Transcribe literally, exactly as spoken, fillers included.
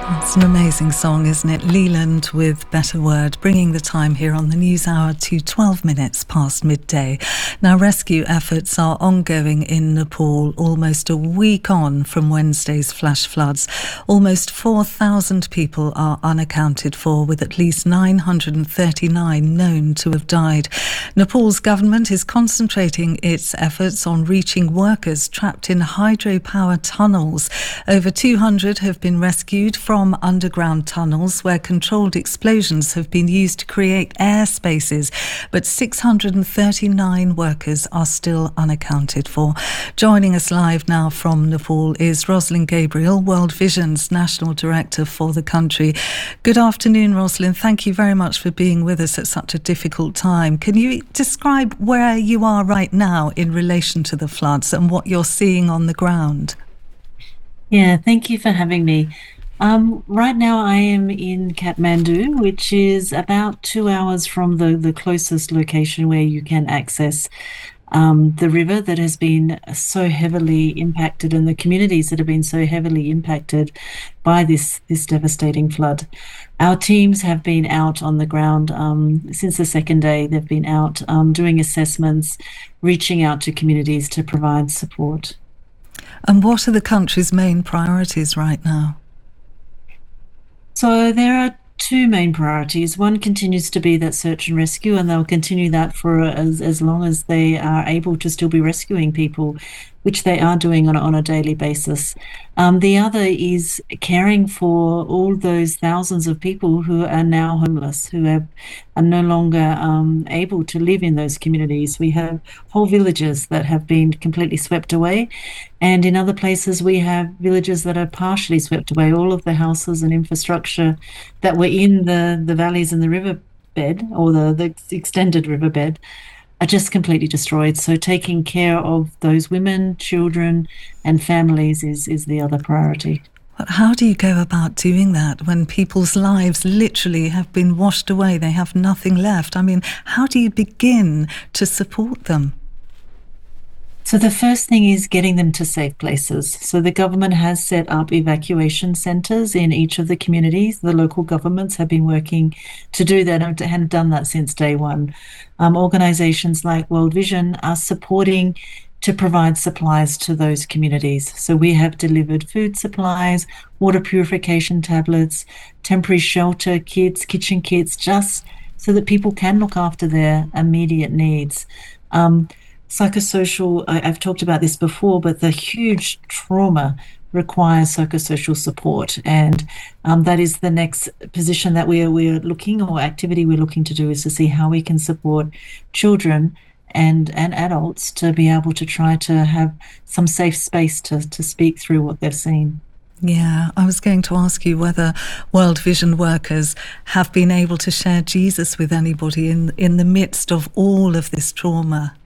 It's an amazing song, isn't it? Leland with Better Word, bringing the time here on the News Hour to twelve minutes past midday. Now, rescue efforts are ongoing in Nepal, almost a week on from Wednesday's flash floods. Almost four thousand people are unaccounted for, with at least nine hundred thirty-nine known to have died. Nepal's government is concentrating its efforts on reaching workers trapped in hydropower tunnels. Over two hundred have been rescued from From underground tunnels where controlled explosions have been used to create air spaces, but six hundred thirty-nine workers are still unaccounted for. Joining us live now from Nepal is Rosalind Gabriel, World Vision's National Director for the country. Good afternoon, Rosalind. Thank you very much for being with us at such a difficult time. Can you describe where you are right now in relation to the floods and what you're seeing on the ground? Yeah, thank you for having me. Um, right now I am in Kathmandu, which is about two hours from the, the closest location where you can access um, the river that has been so heavily impacted and the communities that have been so heavily impacted by this, this devastating flood. Our teams have been out on the ground um, since the second day. They've been out um, doing assessments, reaching out to communities to provide support. And what are the country's main priorities right now? So there are two main priorities. One continues to be that search and rescue, and they'll continue that for as, as long as they are able to still be rescuing people, which they are doing on a, on a daily basis. Um, the other is caring for all those thousands of people who are now homeless, who have, are no longer um, able to live in those communities. We have whole villages that have been completely swept away, and in other places we have villages that are partially swept away. All of the houses and infrastructure that were in the, the valleys and the riverbed, or the, the extended riverbed, are just completely destroyed. So taking care of those women, children and families is, is the other priority. But how do you go about doing that when people's lives literally have been washed away? They have nothing left. I mean, how do you begin to support them? So the first thing is getting them to safe places. So the government has set up evacuation centres in each of the communities. The local governments have been working to do that and have done that since day one. Um, organisations like World Vision are supporting to provide supplies to those communities. So we have delivered food supplies, water purification tablets, temporary shelter kits, kitchen kits, just so that people can look after their immediate needs. Um, Psychosocial, I've talked about this before, but the huge trauma requires psychosocial support, and um, that is the next position that we are we're looking, or activity we're looking to do, is to see how we can support children and and adults to be able to try to have some safe space to to speak through what they've seen. Yeah, I was going to ask you whether World Vision workers have been able to share Jesus with anybody in in the midst of all of this trauma.